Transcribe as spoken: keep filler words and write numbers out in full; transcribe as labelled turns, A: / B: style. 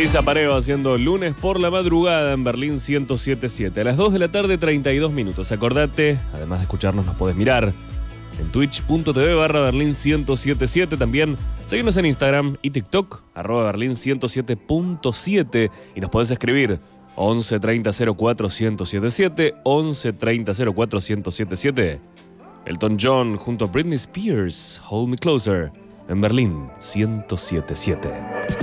A: Elisa Pareo haciendo lunes por la madrugada en Berlín ciento siete punto siete. A las dos de la tarde, treinta y dos minutos. Acordate, además de escucharnos, nos podés mirar en twitch.tv barra Berlín ciento siete punto siete. También seguirnos en Instagram y TikTok, arroba Berlín ciento siete punto siete. Y nos podés escribir once treinta cero cuatro ciento setenta y siete, once treinta cero cuatro ciento setenta y siete. Elton John junto a Britney Spears, Hold Me Closer, en Berlín ciento siete punto siete.